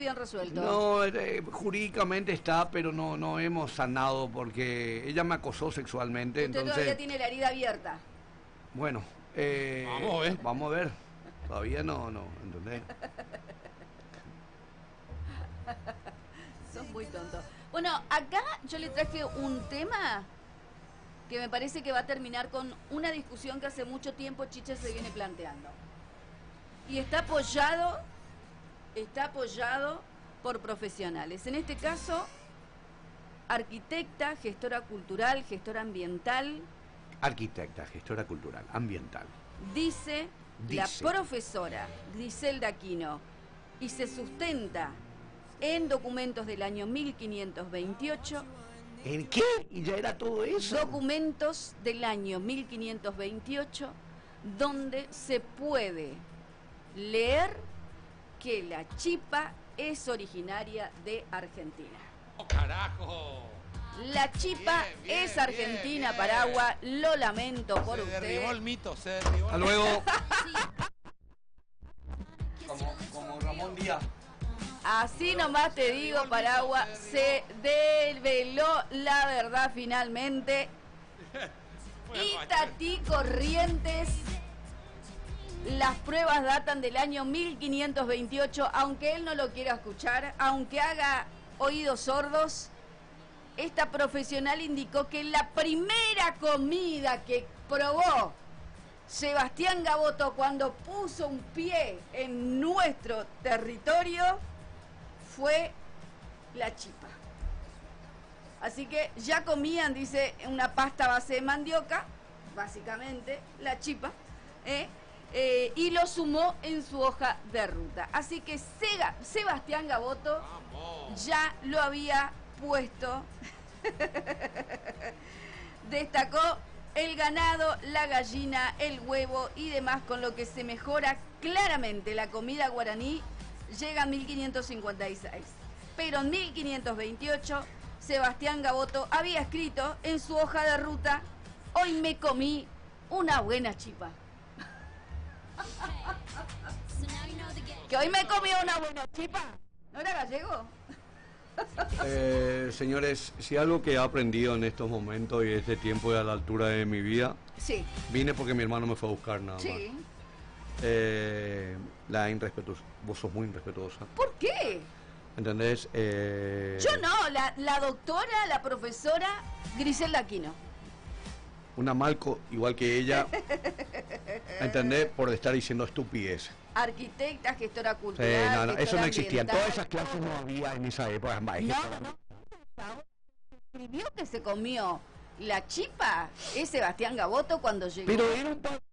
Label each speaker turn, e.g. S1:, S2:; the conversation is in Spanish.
S1: bien resuelto.
S2: No, jurídicamente está, pero no hemos sanado porque ella me acosó sexualmente.
S1: Usted
S2: entonces
S1: todavía tiene la herida abierta.
S2: Bueno, vamos a ver. Todavía no, ¿entendés?
S1: Sos muy tonto. Bueno, acá yo le traje un tema que me parece que va a terminar con una discusión que hace mucho tiempo Chicha se viene planteando. Y está apoyado por profesionales. En este caso, arquitecta, gestora cultural, gestora ambiental.
S2: Arquitecta, gestora cultural, ambiental.
S1: Dice la profesora Griselda Aquino, y se sustenta en documentos del año 1528.
S2: ¿En qué? ¿Y ya era todo eso?
S1: Documentos del año 1528, donde se puede leer que la chipa es originaria de Argentina.
S3: ¡Oh, carajo!
S1: La chipa es argentina,
S3: bien.
S1: Paragua, lo lamento por usted.
S3: Se derribó el mito, se derribó.
S2: Hasta luego. Como Ramón Díaz.
S1: Así nomás te digo, Paragua, se desveló la verdad finalmente. Itatí Corrientes, las pruebas datan del año 1528, aunque él no lo quiera escuchar, aunque haga oídos sordos. Esta profesional indicó que la primera comida que probó Sebastián Gaboto cuando puso un pie en nuestro territorio fue la chipa. Así que ya comían, dice, una pasta a base de mandioca, básicamente, la chipa, y lo sumó en su hoja de ruta. Así que Sebastián Gaboto ya lo había puesto. Destacó el ganado, la gallina, el huevo y demás, con lo que se mejora claramente la comida guaraní. Llega a 1556, pero en 1528 Sebastián Gaboto había escrito en su hoja de ruta: hoy me comí una buena chipa. Que hoy me comí una buena chipa. ¿No era gallego?
S2: Señores, si algo que he aprendido en estos momentos y este tiempo y a la altura de mi vida,
S1: sí,
S2: vine porque mi hermano me fue a buscar nada más.
S1: Sí.
S2: La irrespetuosa. Vos sos muy irrespetuosa.
S1: ¿Por qué?
S2: ¿Entendés?
S1: Yo no, la doctora, la profesora Griselda Aquino.
S2: Una malco igual que ella, ¿entendés? Por estar diciendo estupidez.
S1: Arquitecta, gestora cultural.
S2: Sí, no, eso no existía.
S1: Ambiental.
S2: Todas esas clases no había en esa época.
S1: No. Escribió que se comió la chipa es Sebastián Gaboto cuando llegó.
S2: Pero era un